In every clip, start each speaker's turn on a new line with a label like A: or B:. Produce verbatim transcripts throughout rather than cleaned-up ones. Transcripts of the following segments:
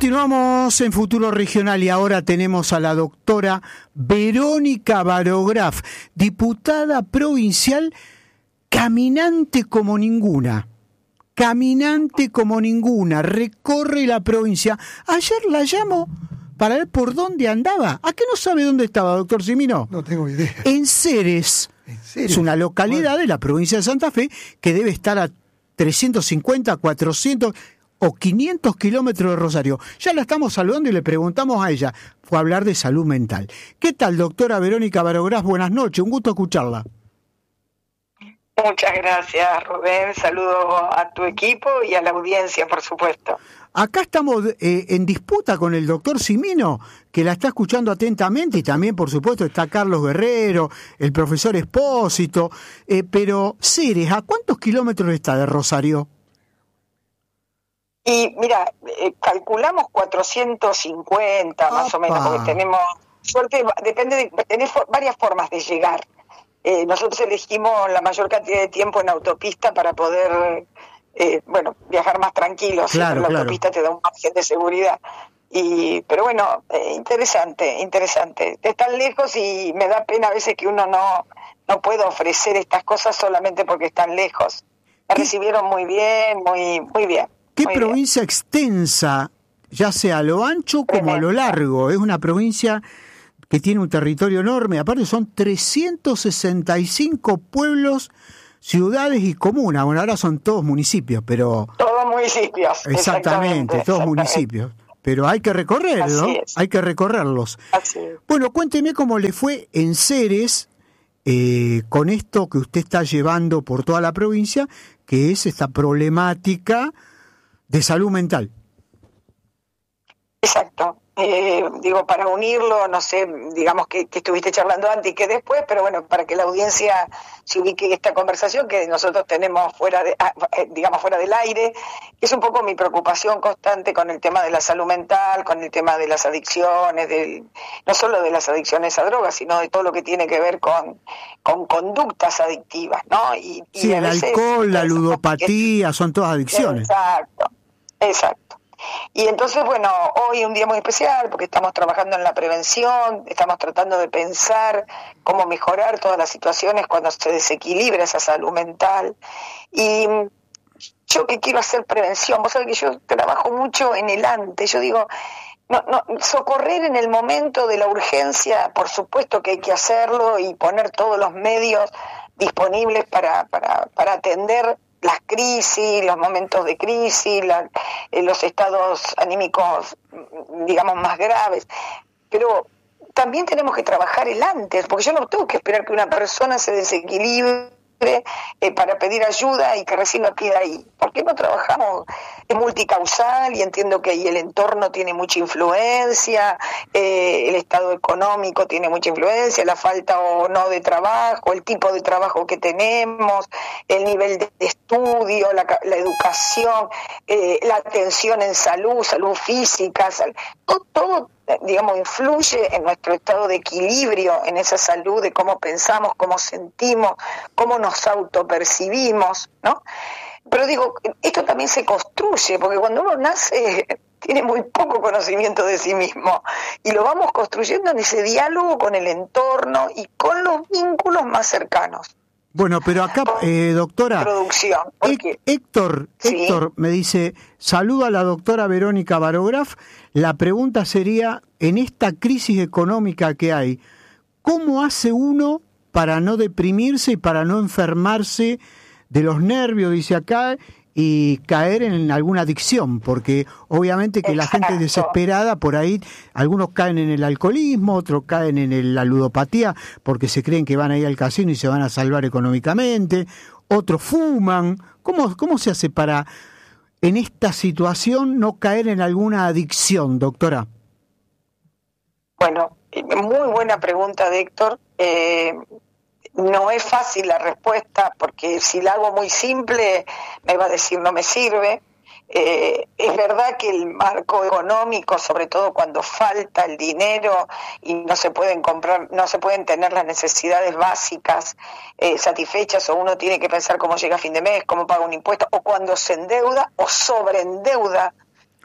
A: Continuamos en Futuro Regional y ahora tenemos a la doctora Verónica Barograf, diputada provincial, caminante como ninguna, caminante como ninguna, recorre la provincia. Ayer la llamo para ver por dónde andaba. ¿A qué no sabe dónde estaba, doctor Cimino?
B: No tengo idea.
A: En Ceres. ¿En serio? Es una localidad bueno. de la provincia de Santa Fe que debe estar a trescientos cincuenta, cuatrocientos o quinientos kilómetros de Rosario. Ya la estamos saludando y le preguntamos a ella. Fue a hablar de salud mental. ¿Qué tal, doctora Verónica Barograf? Buenas noches, un gusto escucharla.
C: Muchas gracias, Rubén. Saludo a tu equipo y a la audiencia, por supuesto.
A: Acá estamos eh, en disputa con el doctor Cimino, que la está escuchando atentamente, y también, por supuesto, está Carlos Guerrero, el profesor Espósito, eh, pero Ceres, ¿a cuántos kilómetros está de Rosario?
C: Y mira, eh, calculamos cuatrocientos cincuenta más Opa. o menos, porque tenemos suerte, depende de, tenés varias formas de llegar. Eh, nosotros elegimos la mayor cantidad de tiempo en autopista para poder, eh, bueno, viajar más tranquilos.
A: Claro,
C: la
A: claro.
C: autopista te da un margen de seguridad. Y, pero bueno, eh, interesante, interesante. Es tan lejos y me da pena a veces que uno no, no puede ofrecer estas cosas solamente porque están lejos. Me recibieron muy bien, muy, muy bien.
A: ¿Qué
C: muy
A: provincia
C: bien.
A: extensa, ya sea a lo ancho como Tremendo. a lo largo? Es una provincia que tiene un territorio enorme, aparte son trescientos sesenta y cinco pueblos, ciudades y comunas. Bueno, ahora son todos municipios, pero...
C: Todos municipios.
A: Exactamente, exactamente todos exactamente. municipios. Pero hay que recorrerlos, ¿no? Hay que recorrerlos.
C: Así es.
A: Bueno, cuénteme cómo le fue en Ceres eh, con esto que usted está llevando por toda la provincia, que es esta problemática de salud mental.
C: Exacto. Eh, digo, para unirlo, no sé, digamos que, que estuviste charlando antes y que después, pero bueno, para que la audiencia se ubique esta conversación que nosotros tenemos fuera de, digamos, fuera del aire, es un poco mi preocupación constante con el tema de la salud mental, con el tema de las adicciones, del, no solo de las adicciones a drogas, sino de todo lo que tiene que ver con, con conductas adictivas, ¿no? Y, y
A: sí, el veces, alcohol, la ludopatía, que, son todas adicciones.
C: Exacto, exacto. Y entonces, bueno, hoy es un día muy especial porque estamos trabajando en la prevención, estamos tratando de pensar cómo mejorar todas las situaciones cuando se desequilibra esa salud mental. Y yo que quiero hacer prevención, vos sabés que yo trabajo mucho en el antes, yo digo, no, no, socorrer en el momento de la urgencia, por supuesto que hay que hacerlo y poner todos los medios disponibles para, para, para atender las crisis, los momentos de crisis, la, eh, los estados anímicos, digamos, más graves. Pero también tenemos que trabajar el antes, porque yo no tengo que esperar que una persona se desequilibre eh, para pedir ayuda y que recién la pida ahí. ¿Por qué no trabajamos? Es multicausal y entiendo que ahí el entorno tiene mucha influencia, eh, el estado económico tiene mucha influencia, la falta o no de trabajo, el tipo de trabajo que tenemos, el nivel de estudio, la, la educación, eh, la atención en salud, salud física, sal, todo, todo digamos, influye en nuestro estado de equilibrio, en esa salud de cómo pensamos, cómo sentimos, cómo nos autopercibimos, ¿no? Pero digo, esto también se construye, porque cuando uno nace tiene muy poco conocimiento de sí mismo, y lo vamos construyendo en ese diálogo con el entorno y con los vínculos más cercanos.
A: Bueno, pero acá, eh, doctora,
C: Producción, porque,
A: Héctor, ¿sí? Héctor me dice, saludo a la doctora Verónica Barograf, la pregunta sería, en esta crisis económica que hay, ¿cómo hace uno para no deprimirse y para no enfermarse de los nervios, dice acá, y caer en alguna adicción? Porque obviamente que Exacto. la gente desesperada, por ahí, algunos caen en el alcoholismo, otros caen en el, la ludopatía, porque se creen que van a ir al casino y se van a salvar económicamente, otros fuman. ¿Cómo, cómo se hace para, en esta situación, no caer en alguna adicción, doctora?
C: Bueno, muy buena pregunta de Héctor. Eh, No es fácil la respuesta, porque si la hago muy simple me va a decir no me sirve. Eh, es verdad que el marco económico, sobre todo cuando falta el dinero y no se pueden comprar, no se pueden tener las necesidades básicas eh, satisfechas, o uno tiene que pensar cómo llega a fin de mes, cómo paga un impuesto, o cuando se endeuda o sobreendeuda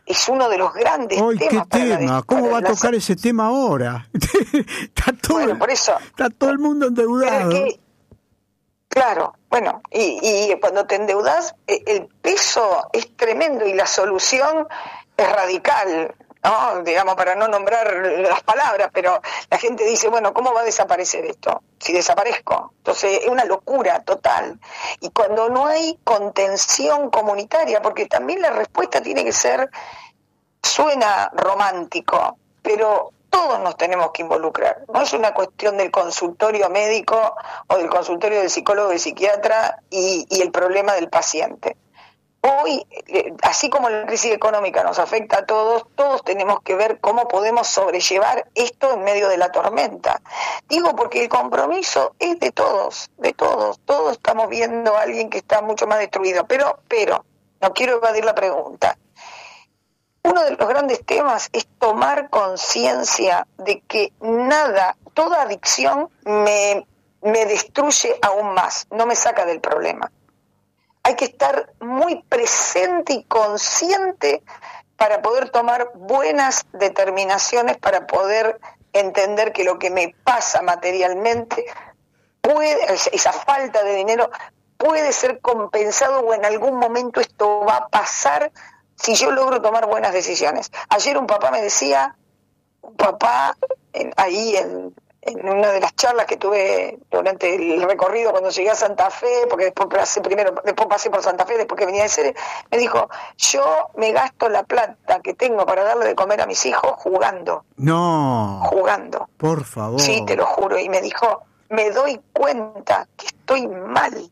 C: es uno de los grandes
A: ¡Ay,
C: temas.
A: qué
C: para
A: tema!
C: la,
A: ¿Cómo va a
C: la,
A: tocar ese tema ahora? está, todo,
C: bueno, por eso,
A: está todo el mundo endeudado.
C: Que, claro, bueno, y, y cuando te endeudas, el peso es tremendo y la solución es radical, ¿no? Digamos, para no nombrar las palabras, pero la gente dice, bueno, ¿cómo va a desaparecer esto? Si desaparezco. Entonces es una locura total. Y cuando no hay contención comunitaria, porque también la respuesta tiene que ser, suena romántico, pero todos nos tenemos que involucrar. No es una cuestión del consultorio médico o del consultorio del psicólogo y psiquiatra y, y el problema del paciente. Hoy, así como la crisis económica nos afecta a todos, todos tenemos que ver cómo podemos sobrellevar esto en medio de la tormenta. Digo porque el compromiso es de todos, de todos. Todos estamos viendo a alguien que está mucho más destruido. Pero, pero, no quiero evadir la pregunta. Uno de los grandes temas es tomar conciencia de que nada, toda adicción me, me destruye aún más, no me saca del problema. Hay que estar muy presente y consciente para poder tomar buenas determinaciones, para poder entender que lo que me pasa materialmente, puede, esa falta de dinero, puede ser compensado o en algún momento esto va a pasar si yo logro tomar buenas decisiones. Ayer un papá me decía, un papá en, ahí en... en una de las charlas que tuve durante el recorrido cuando llegué a Santa Fe, porque después pasé primero, después pasé por Santa Fe, después que venía de Ceres, me dijo, yo me gasto la plata que tengo para darle de comer a mis hijos jugando.
A: No.
C: Jugando.
A: Por favor.
C: Sí, te lo juro. Y me dijo, me doy cuenta que estoy mal.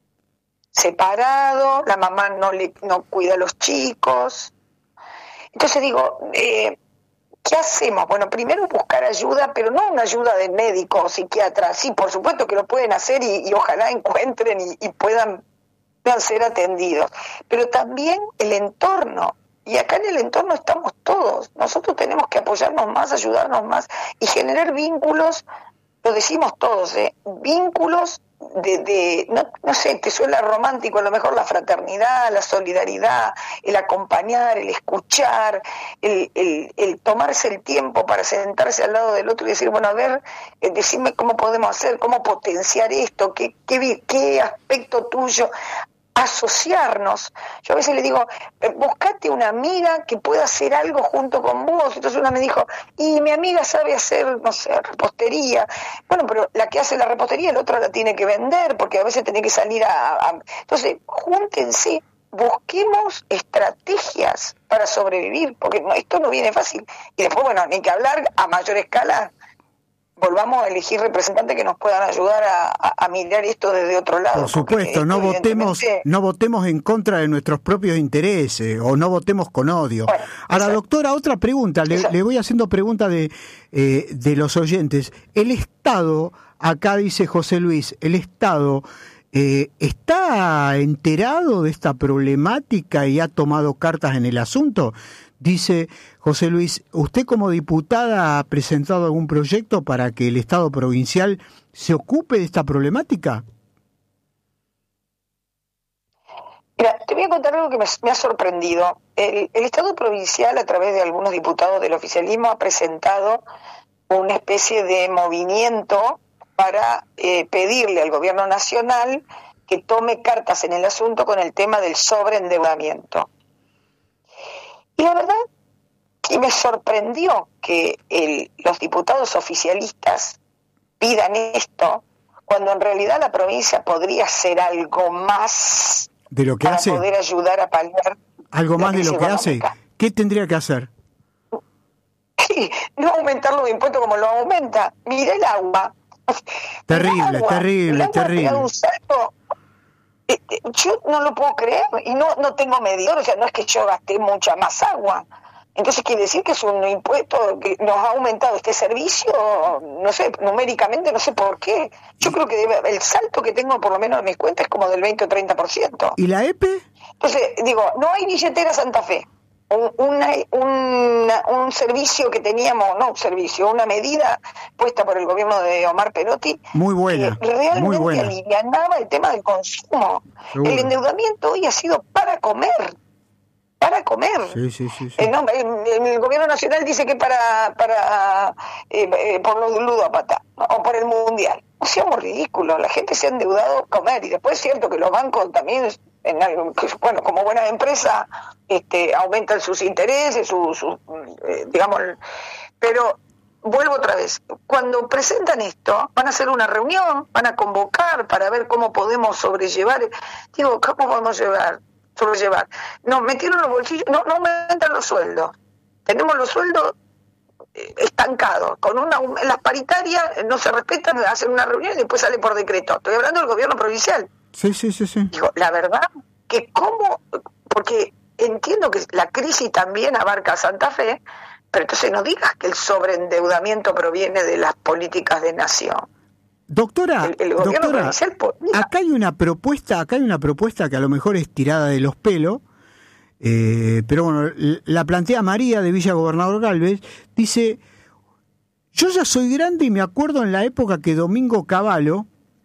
C: Separado, la mamá no le no cuida a los chicos. Entonces digo, eh, ¿qué hacemos? Bueno, primero buscar ayuda, pero no una ayuda de médico o psiquiatra. Sí, por supuesto que lo pueden hacer y, y ojalá encuentren y, y puedan, puedan ser atendidos. Pero también el entorno. Y acá en el entorno estamos todos. Nosotros tenemos que apoyarnos más, ayudarnos más y generar vínculos, lo decimos todos, ¿eh? Vínculos de, de no, no sé, te suena romántico, a lo mejor la fraternidad, la solidaridad, el acompañar, el escuchar, el, el, el tomarse el tiempo para sentarse al lado del otro y decir, bueno, a ver, eh, decime cómo podemos hacer, cómo potenciar esto, qué, qué, qué aspecto tuyo, asociarnos. Yo a veces le digo, buscate una amiga que pueda hacer algo junto con vos. Entonces una me dijo, y mi amiga sabe hacer, no sé, repostería. Bueno, pero la que hace la repostería, el otro la tiene que vender, porque a veces tiene que salir a... a... Entonces, júntense, busquemos estrategias para sobrevivir, porque no, esto no viene fácil. Y después, bueno, ni que hablar a mayor escala, volvamos a elegir representantes que nos puedan ayudar a, a, a mirar esto desde otro lado.
A: Por supuesto, no votemos no votemos en contra de nuestros propios intereses o no votemos con odio. Bueno, Ahora, exacto. Doctora, otra pregunta, le, le voy haciendo pregunta de, eh, de los oyentes. El Estado, acá dice José Luis, el Estado eh, ¿está enterado de esta problemática y ha tomado cartas en el asunto? Dice José Luis, ¿usted como diputada ha presentado algún proyecto para que el Estado provincial se ocupe de esta problemática?
C: Mira, te voy a contar algo que me, me ha sorprendido. El, el Estado provincial, a través de algunos diputados del oficialismo, ha presentado una especie de movimiento para eh, pedirle al gobierno nacional que tome cartas en el asunto con el tema del sobreendeudamiento. Y la verdad que me sorprendió que el, los diputados oficialistas pidan esto, cuando en realidad la provincia podría hacer algo más
A: de lo que
C: para
A: hace,
C: poder ayudar a paliar
A: algo más de lo que hace. ¿Qué tendría que hacer?
C: Sí, no aumentar los impuestos como lo aumenta. Mira el agua.
A: Terrible,
C: el agua,
A: terrible,
C: el agua
A: terrible.
C: Ha un salto. Yo no lo puedo creer y no no tengo medidor, o sea, no es que yo gasté mucha más agua. Entonces quiere decir que es un impuesto que nos ha aumentado este servicio, no sé, numéricamente no sé por qué. Yo creo que debe, el salto que tengo por lo menos en mis cuentas es como del veinte o treinta por ciento.
A: ¿Y la E P E?
C: Entonces, digo, no hay billetera Santa Fe. Un, una, una, un servicio que teníamos, no un servicio, una medida puesta por el gobierno de Omar Perotti,
A: muy buena,
C: que realmente
A: muy buena.
C: alivianaba el tema del consumo.
A: Seguro.
C: El endeudamiento hoy ha sido para comer. para comer.
A: Sí, sí, sí, sí.
C: Eh, no, el, el gobierno nacional dice que para para eh, eh, por los ludópatas, ¿no? O por el mundial. No seamos ridículos, la gente se ha endeudado a comer, y después es cierto que los bancos también, en algo, bueno, como buenas empresas, este, aumentan sus intereses, sus, su, eh, digamos, pero vuelvo otra vez, cuando presentan esto, van a hacer una reunión, van a convocar para ver cómo podemos sobrellevar, digo, ¿cómo podemos llevar? sobrellevar. Nos metieron los bolsillos, no, no aumentan los sueldos. Tenemos los sueldos eh, estancados. Con una las paritarias no se respetan, hacen una reunión y después sale por decreto. Estoy hablando del gobierno provincial.
A: Sí, sí, sí, sí.
C: Digo, la verdad que cómo, porque entiendo que la crisis también abarca a Santa Fe, pero entonces no digas que el sobreendeudamiento proviene de las políticas de nación.
A: Doctora,
C: el, el
A: doctora acá hay una propuesta, acá hay una propuesta que a lo mejor es tirada de los pelos, eh, pero bueno, la plantea María de Villa Gobernador Galvez, dice, yo ya soy grande y me acuerdo en la época que Domingo Cavallo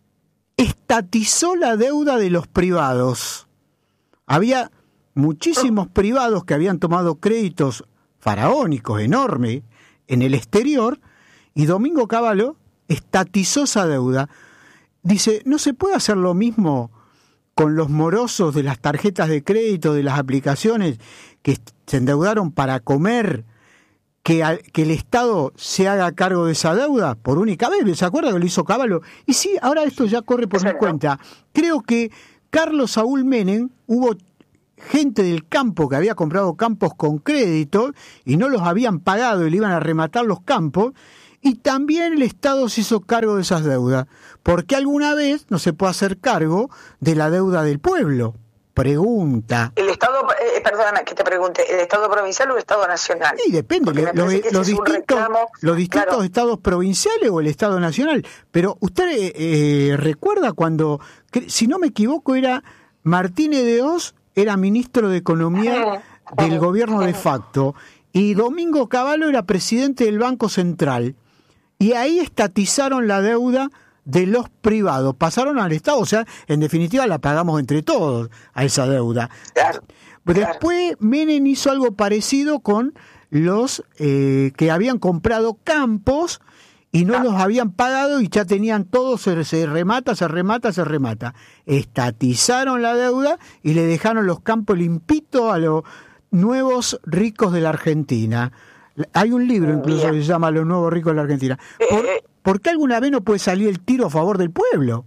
A: estatizó la deuda de los privados. Había muchísimos privados que habían tomado créditos faraónicos, enormes, en el exterior, y Domingo Cavallo estatizó esa deuda. Dice, ¿no se puede hacer lo mismo con los morosos de las tarjetas de crédito, de las aplicaciones que se endeudaron para comer, que, al, que el Estado se haga cargo de esa deuda por única vez? ¿Se acuerda que lo hizo Cavallo? Y sí, ahora esto ya corre por mi cuenta. Creo que Carlos Saúl Menem, hubo gente del campo que había comprado campos con crédito y no los habían pagado y le iban a rematar los campos, y también el Estado se hizo cargo de esas deudas. ¿Por qué alguna vez no se puede hacer cargo de la deuda del pueblo? Pregunta.
C: El Estado, eh, perdóname que te pregunte, ¿el Estado provincial o el Estado nacional?
A: Y depende, lo, lo, los, distintos, reclamo, los distintos claro. estados provinciales o el Estado nacional. Pero usted eh, recuerda cuando, si no me equivoco, era Martínez de Oz, era ministro de Economía del gobierno de facto, y Domingo Cavallo era presidente del Banco Central. Y ahí estatizaron la deuda de los privados, pasaron al Estado, o sea, en definitiva la pagamos entre todos a esa deuda.
C: Claro,
A: Después
C: claro.
A: Menem hizo algo parecido con los eh, que habían comprado campos y no ah. los habían pagado y ya tenían todo, se, se remata, se remata, se remata. Estatizaron la deuda y le dejaron los campos limpitos a los nuevos ricos de la Argentina. Hay un libro incluso que se llama Los nuevos ricos de la Argentina. ¿Por, ¿Por qué alguna vez no puede salir el tiro a favor del pueblo?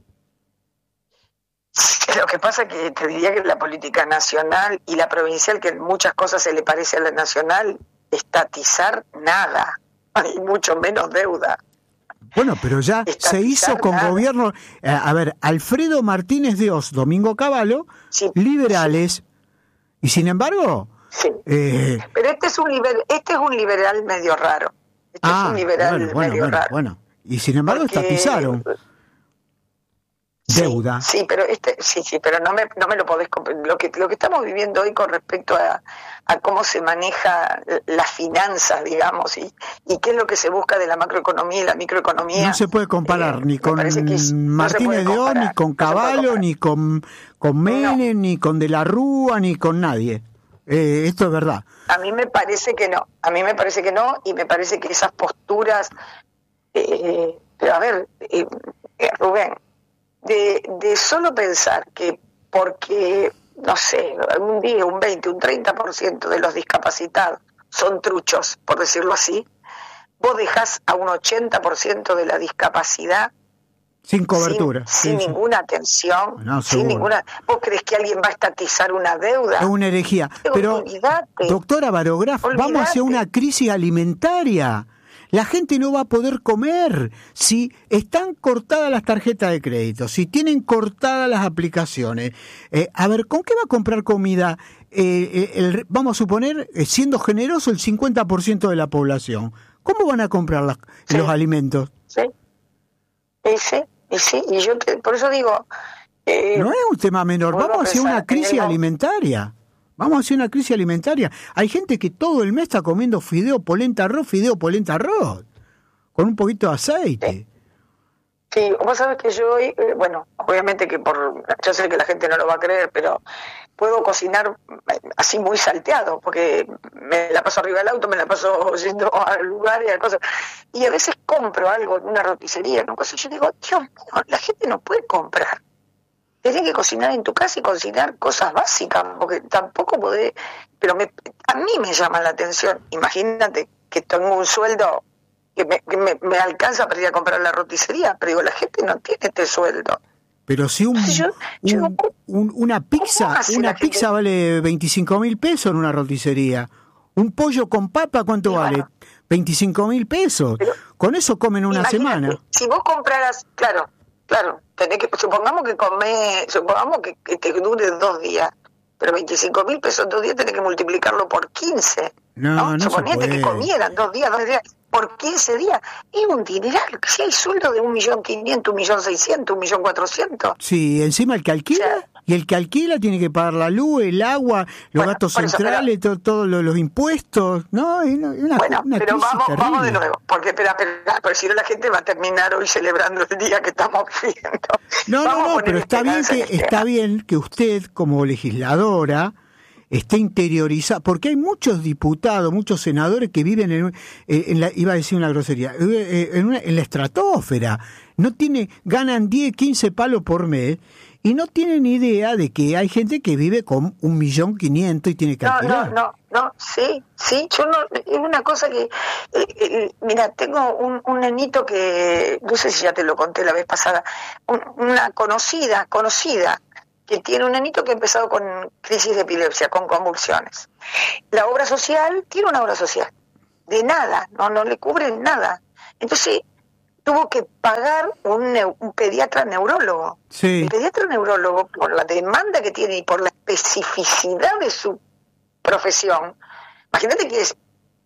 C: Lo que pasa es que te diría que la política nacional y la provincial, que en muchas cosas se le parece a la nacional, estatizar nada, y mucho menos deuda.
A: Bueno, pero ya estatizar se hizo con nada. Gobierno... A ver, Alfredo Martínez de Oz, Domingo Cavallo, sí, liberales, sí. Y sin embargo...
C: Sí, eh, pero este es un liber, este es un liberal medio raro. Este ah, es un liberal
A: bueno, bueno,
C: medio
A: bueno,
C: raro.
A: Bueno, y sin embargo Porque, estatizaron
C: sí,
A: deuda.
C: Sí, pero este, sí, sí, pero no me, no me lo podés lo que lo que estamos viviendo hoy con respecto a, a cómo se maneja las finanzas, digamos, y, y qué es lo que se busca de la macroeconomía y la microeconomía.
A: No se puede comparar eh, ni con es, Martínez no de Oz, ni con Cavallo, no ni con con Menem, no. ni con De la Rúa, ni con nadie. Eh, esto es verdad.
C: A mí me parece que no, a mí me parece que no, y me parece que esas posturas, eh, pero a ver, eh, eh, Rubén, de, de solo pensar que porque, no sé, un día, un veinte, un treinta por ciento de los discapacitados son truchos, por decirlo así, vos dejás a un ochenta por ciento de la discapacidad
A: sin cobertura,
C: sin, sin sí, ninguna sí. atención,
A: no,
C: sin ninguna. ¿Vos crees que alguien va a estatizar una deuda?
A: Es una herejía. Pero, olvidate, doctora Barograf, olvidate. Vamos hacia una crisis alimentaria. La gente no va a poder comer si están cortadas las tarjetas de crédito, si tienen cortadas las aplicaciones. Eh, a ver, ¿con qué va a comprar comida? Eh, el, vamos a suponer, eh, siendo generoso, el cincuenta por ciento de la población. ¿Cómo van a comprar las, sí. los alimentos?
C: Sí. Y sí, y sí, y yo te, por eso digo... Eh,
A: no es un tema menor, vamos hacia una crisis alimentaria. Vamos hacia una crisis alimentaria. Hay gente que todo el mes está comiendo fideo, polenta, arroz, fideo, polenta, arroz, con un poquito de aceite.
C: Sí, vos sabés que yo hoy, eh, bueno, obviamente que por, yo sé que la gente no lo va a creer, pero puedo cocinar así muy salteado, porque me la paso arriba del auto, me la paso yendo al lugar y a cosas. Y a veces compro algo en una roticería, ¿no? Cosas, yo digo, Dios mío, la gente no puede comprar. Tienes que cocinar en tu casa y cocinar cosas básicas, porque tampoco podés, pero me, a mí me llama la atención. Imagínate que tengo un sueldo que me, que me, me alcanza para ir a comprar la roticería, pero digo, la gente no tiene este sueldo.
A: Pero si un, yo, yo, un, un una pizza una pizza gente? vale veinticinco mil pesos en una roticería. Un pollo con papa, ¿cuánto sí, vale? Bueno. veinticinco mil pesos. Pero, con eso comen una semana.
C: Si vos compraras, claro, claro, tenés que, supongamos que comés, supongamos que, que te dure dos días, pero veinticinco mil pesos en dos días tenés que multiplicarlo por quince. No, no, no suponete que comieran dos días, dos días, por quince días. Es un dineral. Si hay sueldo de un millón quinientos, un millón seiscientos, un millón cuatrocientos.
A: Sí, encima el que alquila, o sea, y el que alquila tiene que pagar la luz, el agua, los bueno, gastos centrales, todos todo los, los impuestos. No, es una, una,
C: bueno,
A: una
C: pero vamos, vamos de nuevo, porque espera, espera, porque si no la gente va a terminar hoy celebrando el día que estamos viviendo.
A: No, vamos no, no, pero está bien que está bien que usted como legisladora esté interiorizada, porque hay muchos diputados, muchos senadores que viven en, en la, iba a decir una grosería, en, una, en la estratosfera, no tiene, ganan diez, quince palos por mes, y no tienen idea de que hay gente que vive con un millón quinientos y tiene que alquilar.
C: No, no, no, no, sí, sí, yo no, es una cosa que, eh, eh, mira, tengo un, un nenito que, no sé si ya te lo conté la vez pasada, un, una conocida, conocida, que tiene un nenito que ha empezado con crisis de epilepsia, con convulsiones. La obra social, tiene una obra social, de nada, no, no le cubren nada. Entonces, tuvo que pagar un, un pediatra neurólogo.
A: Sí.
C: El pediatra neurólogo, por la demanda que tiene y por la especificidad de su profesión, imagínate que es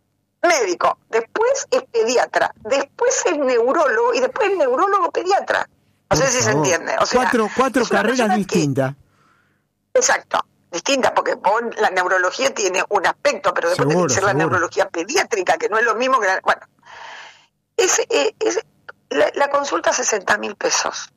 C: médico, después es pediatra, después es neurólogo y después es neurólogo pediatra. No sé si se entiende. O sea,
A: cuatro cuatro carreras distintas.
C: Que, exacto, distintas, porque vos, la neurología tiene un aspecto, pero después seguro, tiene que ser seguro. La neurología pediátrica, que no es lo mismo que la... Bueno, es, es, es, la, la consulta sesenta mil pesos.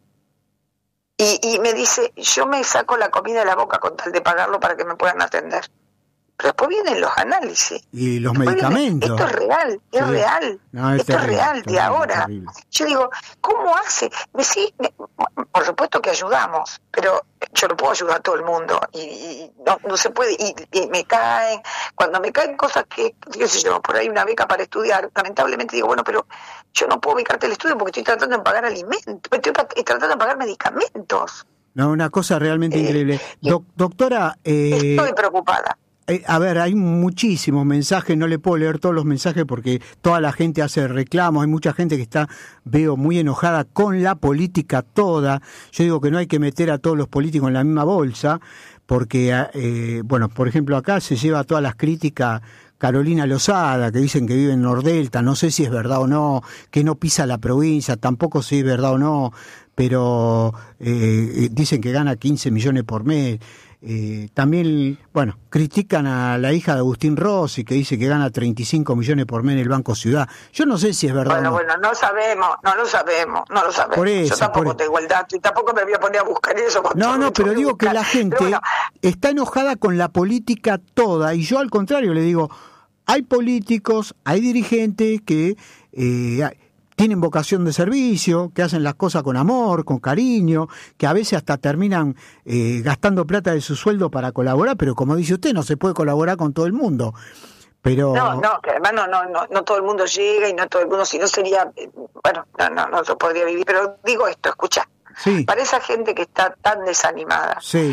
C: Y, y me dice, yo me saco la comida de la boca con tal de pagarlo para que me puedan atender. Pero después vienen los análisis.
A: Y los después medicamentos.
C: Viene, esto es real, es sí. real. No, es esto terrible, es real de terrible, ahora. Terrible. Yo digo, ¿cómo hace? Me, sí, me, por supuesto que ayudamos, pero yo no puedo ayudar a todo el mundo. Y, y no, no se puede. Y, y me caen, cuando me caen cosas que, yo sé yo, por ahí una beca para estudiar, lamentablemente digo, bueno, pero yo no puedo becarte el estudio porque estoy tratando de pagar alimentos, estoy tratando de pagar medicamentos.
A: No, una cosa realmente eh, increíble. Doc, doctora... Eh...
C: Estoy preocupada.
A: A ver, hay muchísimos mensajes, no le puedo leer todos los mensajes porque toda la gente hace reclamos, hay mucha gente que está, veo, muy enojada con la política toda. Yo digo que no hay que meter a todos los políticos en la misma bolsa, porque, eh, bueno, por ejemplo, acá se lleva todas las críticas Carolina Lozada, que dicen que vive en Nordelta, no sé si es verdad o no, que no pisa la provincia, tampoco sé si es verdad o no, pero eh, dicen que gana quince millones por mes. Eh, también, bueno, critican a la hija de Agustín Rossi, que dice que gana treinta y cinco millones por mes en el Banco Ciudad. Yo no sé si es verdad.
C: Bueno,
A: o no.
C: bueno, no sabemos, no lo sabemos, no lo sabemos.
A: Por eso,
C: yo tampoco
A: por...
C: tengo el dato y tampoco me voy a poner a buscar eso.
A: No, no, pero digo que la gente bueno. está enojada con la política toda, y yo al contrario le digo, hay políticos, hay dirigentes que... Eh, tienen vocación de servicio, que hacen las cosas con amor, con cariño, que a veces hasta terminan eh, gastando plata de su sueldo para colaborar, pero como dice usted, no se puede colaborar con todo el mundo. Pero
C: no, no, que además no, no, no, no todo el mundo llega y no todo el mundo, si no sería, bueno, no, no, no se podría vivir. Pero digo esto, escucha,
A: sí.
C: Para esa gente que está tan desanimada,
A: sí.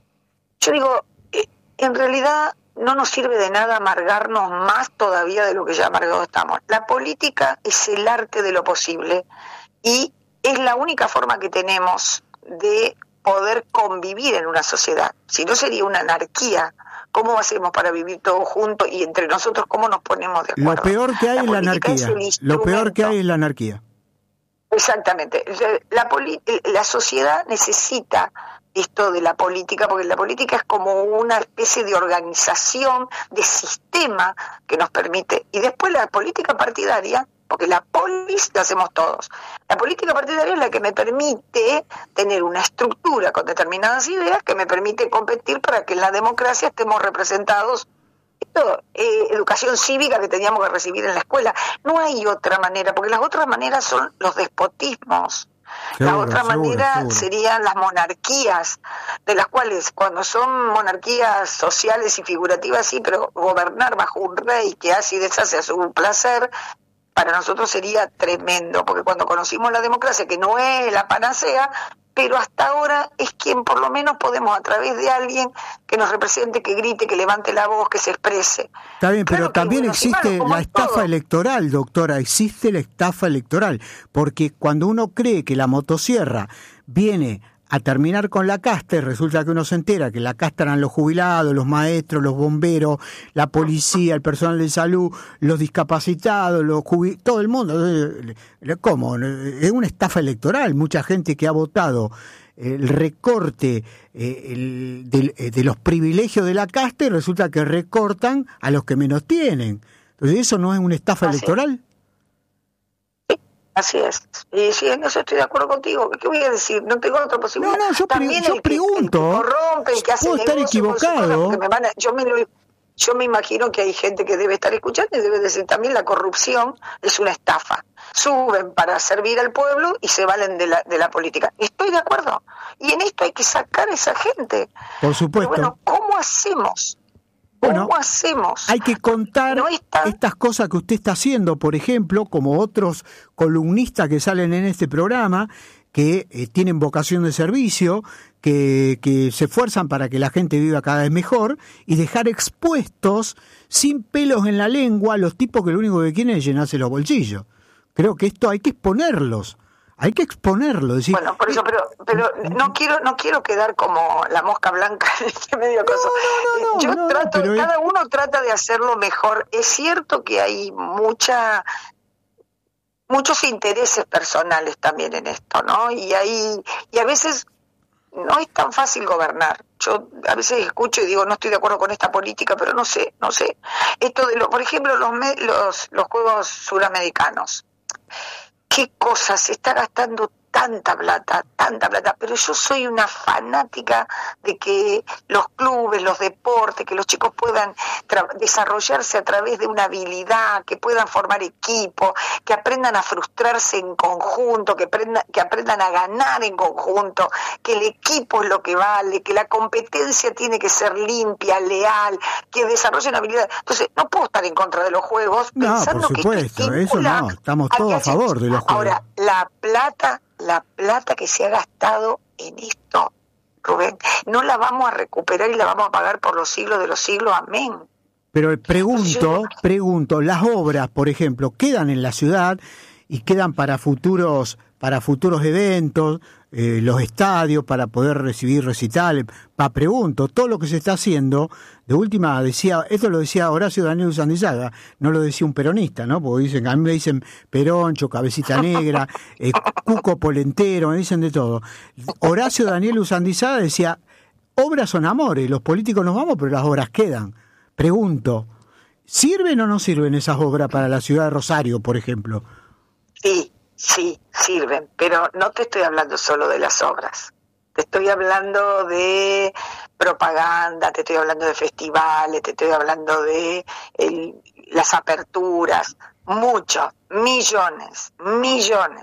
C: Yo digo, eh, en realidad no nos sirve de nada amargarnos más todavía de lo que ya amargados estamos. La política es el arte de lo posible y es la única forma que tenemos de poder convivir en una sociedad. Si no sería una anarquía. ¿Cómo hacemos para vivir todos juntos y entre nosotros cómo nos ponemos de acuerdo?
A: Lo peor que hay la es la anarquía. Es lo peor que hay es la anarquía.
C: Exactamente. La, poli- la sociedad necesita esto de la política, porque la política es como una especie de organización, de sistema que nos permite. Y después la política partidaria porque la polis la hacemos todos. La política partidaria es la que me permite tener una estructura con determinadas ideas que me permite competir para que en la democracia estemos representados. Esto, eh, educación cívica que teníamos que recibir en la escuela. No hay otra manera, porque las otras maneras son los despotismos. Seguro, la otra seguro, manera seguro. serían las monarquías, de las cuales cuando son monarquías sociales y figurativas sí, pero gobernar bajo un rey que hace y deshace a su placer, para nosotros sería tremendo, porque cuando conocimos la democracia, que no es la panacea, pero hasta ahora es quien por lo menos podemos a través de alguien que nos represente, que grite, que levante la voz, que se exprese.
A: Está bien, claro, pero también existe malo, la estafa todo. electoral, doctora, existe la estafa electoral, porque cuando uno cree que la motosierra viene a terminar con la casta y resulta que uno se entera que la casta eran los jubilados, los maestros, los bomberos, la policía, el personal de salud, los discapacitados, los jubilados, todo el mundo. ¿Cómo? Es una estafa electoral. Mucha gente que ha votado el recorte eh, el, de, de los privilegios de la casta y resulta que recortan a los que menos tienen. Entonces, ¿eso no es una estafa Así. electoral?
C: Así es. Y sí, en eso estoy de acuerdo contigo. ¿Qué voy a decir? No tengo otra posibilidad.
A: No, no, yo,
C: También
A: yo
C: el
A: pregunto.
C: Que, el que corrompe, el que hace
A: puedo estar equivocado.
C: Me van a, yo, me lo, yo me imagino que hay gente que debe estar escuchando y debe decir también la corrupción es una estafa. Suben para servir al pueblo y se valen de la, de la política. Estoy de acuerdo. Y en esto hay que sacar a esa gente.
A: Por supuesto.
C: Pero bueno, ¿cómo hacemos? ¿Cómo
A: bueno,
C: hacemos?
A: Hay que contar no tan... estas cosas que usted está haciendo, por ejemplo, como otros columnistas que salen en este programa, que eh, tienen vocación de servicio, que, que se esfuerzan para que la gente viva cada vez mejor, y dejar expuestos, sin pelos en la lengua, a los tipos que lo único que quieren es llenarse los bolsillos. Creo que esto hay que exponerlos. Hay que exponerlo, decir,
C: bueno, por eso, pero pero no quiero no quiero quedar como la mosca blanca en este medio cosa.
A: No, no, no,
C: Yo
A: no,
C: trato,
A: no,
C: cada
A: es...
C: uno trata de hacerlo mejor. Es cierto que hay mucha muchos intereses personales también en esto, ¿no? Y hay y a veces no es tan fácil gobernar. Yo a veces escucho y digo, no estoy de acuerdo con esta política, pero no sé, no sé. Esto de lo, por ejemplo, los los los Juegos Suramericanos. ¿Qué cosas? Se está gastando tanta plata, tanta plata, pero yo soy una fanática de que los clubes, los deportes, que los chicos puedan tra- desarrollarse a través de una habilidad, que puedan formar equipo, que aprendan a frustrarse en conjunto, que aprendan, que aprendan a ganar en conjunto, que el equipo es lo que vale, que la competencia tiene que ser limpia, leal, que desarrollen habilidades. Entonces, no puedo estar en contra de los juegos pensando
A: no, por supuesto,
C: que
A: eso no, estamos todos a favor de los juegos.
C: Ahora, la plata la plata que se ha gastado en esto, Rubén, no la vamos a recuperar y la vamos a pagar por los siglos de los siglos, amén.
A: Pero pregunto, pregunto, las obras, por ejemplo, quedan en la ciudad y quedan para futuros, para futuros eventos, eh, los estadios, para poder recibir recitales. Pa, pregunto, todo lo que se está haciendo, de última decía, esto lo decía Horacio Daniel Usandizaga, no lo decía un peronista, ¿no? Porque dicen, a mí me dicen Peroncho, Cabecita Negra, eh, Cuco Polentero, me dicen de todo. Horacio Daniel Usandizaga decía, obras son amores, los políticos nos vamos, pero las obras quedan. Pregunto, ¿sirven o no sirven esas obras para la ciudad de Rosario, por ejemplo?
C: Sí, sí, sirven, pero no te estoy hablando solo de las obras. Te estoy hablando de propaganda, te estoy hablando de festivales, te estoy hablando de el, las aperturas, muchos, millones, millones.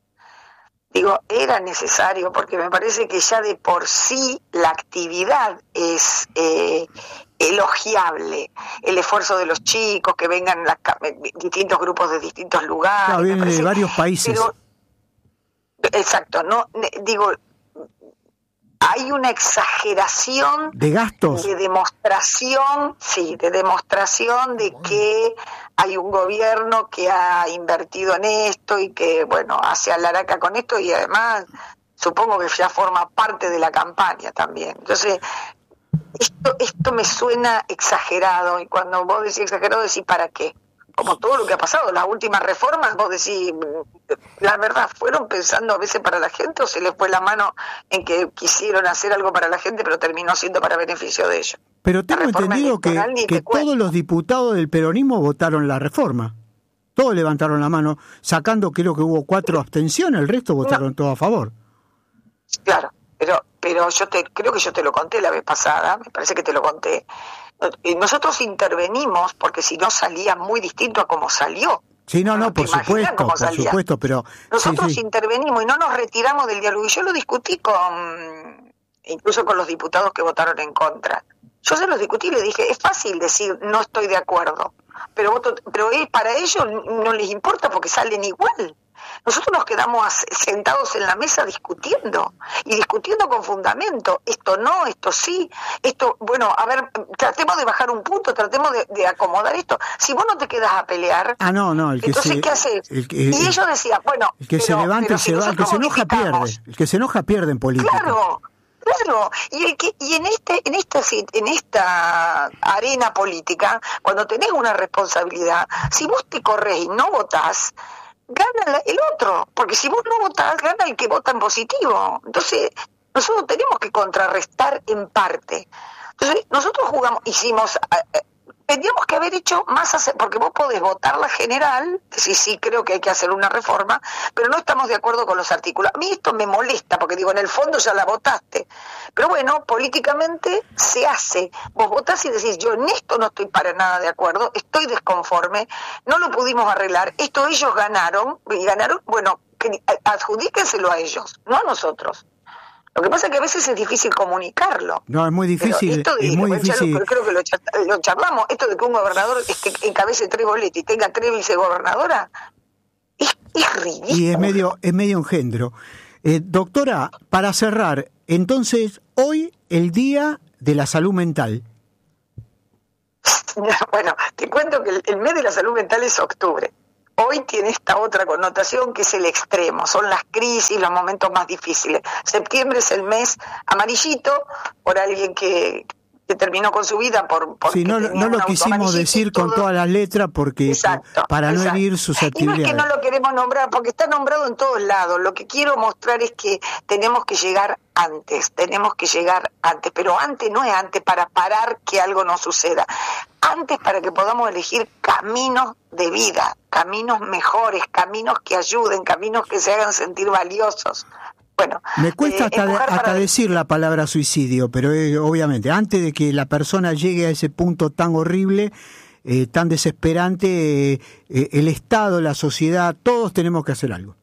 C: Digo, era necesario porque me parece que ya de por sí la actividad es eh, elogiable. El esfuerzo de los chicos, que vengan las, distintos grupos de distintos lugares.
A: Claro, vienen de varios países.
C: Pero, exacto, no digo, hay una exageración
A: de gastos,
C: de demostración, sí, de demostración de que hay un gobierno que ha invertido en esto y que, bueno, hace alaraca con esto y además supongo que ya forma parte de la campaña también. Entonces, esto esto me suena exagerado y cuando vos decís exagerado decís ¿para qué? Como todo lo que ha pasado, las últimas reformas, vos decís, la verdad, ¿fueron pensando a veces para la gente o se les fue la mano en que quisieron hacer algo para la gente pero terminó siendo para beneficio de ellos?
A: Pero tengo entendido que, que todos los diputados del peronismo votaron la reforma. Todos levantaron la mano, sacando creo que hubo cuatro abstenciones, el resto votaron no. todos a favor.
C: Claro, pero pero yo te creo que yo te lo conté la vez pasada, me parece que te lo conté. Nosotros intervenimos porque si no salía muy distinto a como salió.
A: Sí, no, no, por supuesto, por supuesto, pero...
C: Nosotros
A: sí, sí.
C: intervenimos y no nos retiramos del diálogo. Y yo lo discutí con, incluso con los diputados que votaron en contra. Yo se los discutí y les dije, es fácil decir no estoy de acuerdo, pero voto, pero para ellos no les importa porque salen igual. Nosotros nos quedamos sentados en la mesa discutiendo, y discutiendo con fundamento, esto no, esto sí, esto, bueno, a ver, tratemos de bajar un punto, tratemos de, de acomodar esto. Si vos no te quedas a pelear,
A: ah, no, no, el que
C: entonces
A: se,
C: ¿qué haces?
A: El que,
C: y
A: el,
C: ellos decían, bueno,
A: el que
C: pero,
A: se levanta y se va, el que se enoja pierde, el que se enoja pierde en política.
C: Claro. Claro, y, el que, y en este, en esta, en esta arena política, cuando tenés una responsabilidad, si vos te corres y no votás, gana el otro, porque si vos no votás, gana el que vota en positivo. Entonces, nosotros tenemos que contrarrestar en parte. Entonces, nosotros jugamos, hicimos, eh, tendríamos que haber hecho más, hacer, porque vos podés votar la general, sí, sí, creo que hay que hacer una reforma, pero no estamos de acuerdo con los artículos. A mí esto me molesta, porque digo, en el fondo ya la votaste. Pero bueno, políticamente se hace. Vos votás y decís, yo en esto no estoy para nada de acuerdo, estoy desconforme, no lo pudimos arreglar, esto ellos ganaron, y ganaron, bueno, que, adjudíquenselo a ellos, no a nosotros. Lo que pasa es que a veces es difícil comunicarlo.
A: No, es muy difícil.
C: Esto de,
A: es muy difícil.
C: Lo, creo que lo, lo charlamos. Esto de que un gobernador este, encabece tres boletas y tenga tres vicegobernadoras, es, es ridículo.
A: Y es medio, es medio engendro. Eh, doctora, para cerrar, entonces, hoy el Día de la Salud Mental.
C: Bueno, te cuento que el, el mes de la salud mental es octubre. Hoy tiene esta otra connotación que es el extremo, son las crisis, los momentos más difíciles. Septiembre es el mes amarillito por alguien que, que terminó con su vida por...
A: Sí, no, no lo quisimos decir con todas las letras porque exacto, para no exacto. herir susceptibilidades.
C: Y no es que no lo queremos nombrar porque está nombrado en todos lados. Lo que quiero mostrar es que tenemos que llegar antes, tenemos que llegar antes, pero antes no es antes para parar que algo no suceda. Antes para que podamos elegir caminos de vida, caminos mejores, caminos que ayuden, caminos que se hagan sentir valiosos. Bueno,
A: me cuesta eh, hasta, de, hasta para... decir la palabra suicidio, pero eh, obviamente antes de que la persona llegue a ese punto tan horrible, eh, tan desesperante, eh, eh, el Estado, la sociedad, todos tenemos que hacer algo.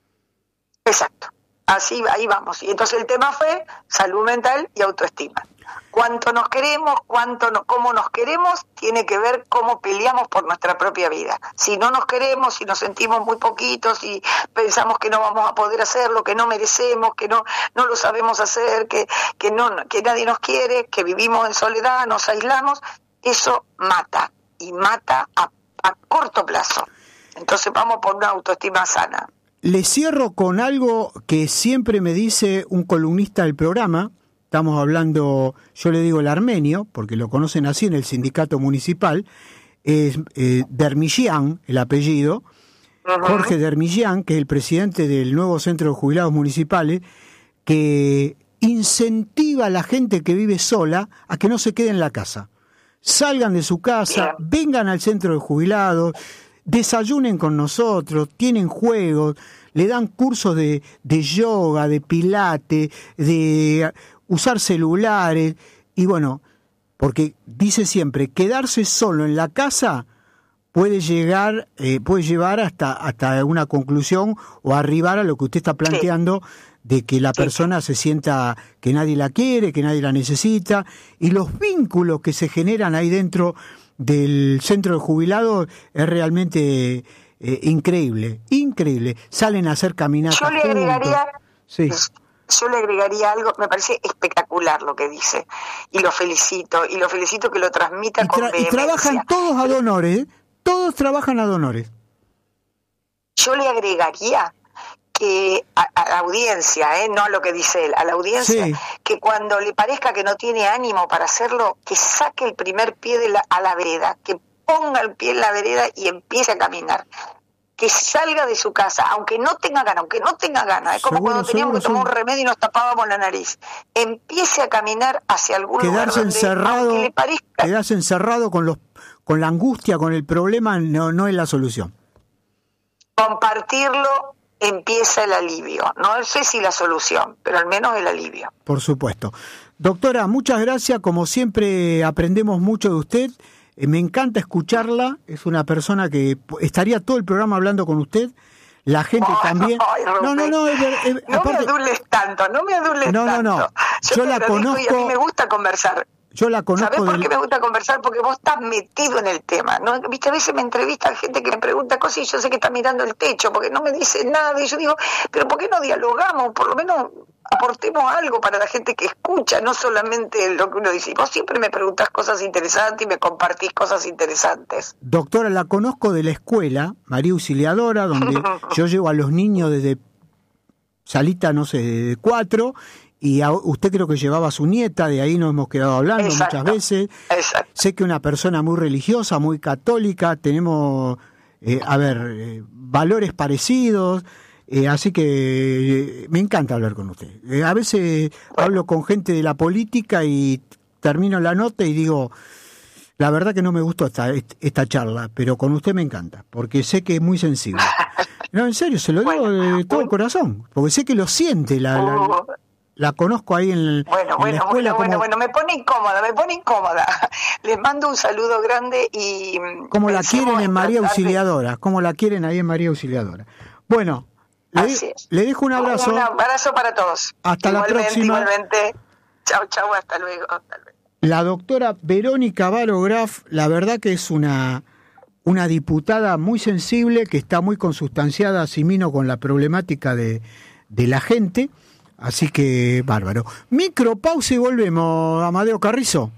C: Exacto, así ahí vamos. Y entonces el tema fue salud mental y autoestima. Cuánto nos queremos, cuánto no, cómo nos queremos, tiene que ver cómo peleamos por nuestra propia vida. Si no nos queremos, si nos sentimos muy poquitos, si pensamos que no vamos a poder hacerlo, que no merecemos, que no no lo sabemos hacer, que que no que nadie nos quiere, que vivimos en soledad, nos aislamos, eso mata y mata a, a corto plazo. Entonces vamos por una autoestima sana.
A: Le cierro con algo que siempre me dice un columnista del programa. Estamos hablando, yo le digo el armenio, porque lo conocen así en el sindicato municipal, es eh, Dermillian, el apellido, uh-huh. Jorge Dermillian, que es el presidente del nuevo Centro de Jubilados Municipales, que incentiva a la gente que vive sola a que no se quede en la casa. Salgan de su casa, yeah. vengan al Centro de Jubilados, desayunen con nosotros, tienen juegos, le dan cursos de, de yoga, de pilates, de... usar celulares, y bueno, porque dice siempre, quedarse solo en la casa puede llegar, eh, puede llevar hasta, hasta una conclusión o arribar a lo que usted está planteando, sí. de que la persona sí. se sienta que nadie la quiere, que nadie la necesita, y los vínculos que se generan ahí dentro del centro de jubilados es realmente eh, increíble, increíble. Salen a hacer caminatas.
C: Yo le agregaría...
A: Sí.
C: Yo le agregaría algo, me parece espectacular lo que dice, y lo felicito, y lo felicito que lo transmita
A: y tra-
C: con vehemencia.
A: Y trabajan todos a donores, todos trabajan a donores.
C: Yo le agregaría que a, a la audiencia, ¿eh? no a lo que dice él, a la audiencia, sí. que cuando le parezca que no tiene ánimo para hacerlo, que saque el primer pie de la, a la vereda, que ponga el pie en la vereda y empiece a caminar. Que salga de su casa, aunque no tenga ganas, aunque no tenga ganas, es como seguro, cuando teníamos seguro, que tomar seguro. un remedio y nos tapábamos la nariz, empiece a caminar hacia algún
A: quedarse
C: lugar donde,
A: encerrado,
C: le parezca...
A: quedarse encerrado con los, con la angustia, con el problema, no, no es la solución.
C: compartirlo empieza el alivio. No sé si la solución, pero al menos el alivio.
A: Por supuesto. Doctora, muchas gracias. Como siempre, aprendemos mucho de usted. Eh, me encanta escucharla. Es una persona que estaría todo el programa hablando con usted. La gente oh, también.
C: Ay,
A: no, no, no. Es, es,
C: no aparte, me adules tanto, no me adules
A: no,
C: tanto.
A: No, no,
C: Yo,
A: Yo la conozco.
C: Y a mí me gusta conversar.
A: Yo la conozco.
C: ¿Sabés por
A: del...
C: qué me gusta conversar? Porque vos estás metido en el tema, ¿no? Viste, a veces me entrevista gente que me pregunta cosas y yo sé que está mirando el techo porque no me dice nada. Y yo digo, pero ¿por qué no dialogamos? Por lo menos aportemos algo para la gente que escucha, no solamente lo que uno dice. Vos siempre me preguntás cosas interesantes y me compartís cosas interesantes.
A: Doctora, la conozco de la escuela, María Auxiliadora, donde yo llevo a los niños desde salita, no sé, de cuatro... Y a usted creo que llevaba a su nieta, de ahí nos hemos quedado hablando
C: exacto,
A: muchas veces.
C: Exacto.
A: Sé que una persona muy religiosa, muy católica, tenemos, eh, a ver, eh, valores parecidos, eh, así que eh, me encanta hablar con usted. Eh, a veces bueno. hablo con gente de la política y termino la nota y digo, la verdad que no me gustó esta, esta charla, pero con usted me encanta, porque sé que es muy sensible. No, en serio, se lo digo bueno, de todo bueno. el corazón, porque sé que lo siente la... la uh. La conozco ahí en, el,
C: bueno,
A: en
C: bueno,
A: la escuela.
C: Bueno,
A: como...
C: bueno, bueno, me pone incómoda, me pone incómoda. Les mando un saludo grande y...
A: Como la quieren en María Auxiliadora, de... como la quieren ahí en María Auxiliadora. Bueno, le, le dejo un abrazo.
C: Un abrazo para todos.
A: Hasta igualmente, la próxima.
C: Igualmente, chau, chau, hasta luego, hasta luego.
A: La doctora Verónica Barograf, la verdad que es una, una diputada muy sensible, que está muy consustanciada, asimino, con la problemática de, de la gente. Así que, bárbaro. Micropausa y volvemos, Amadeo Carrizo.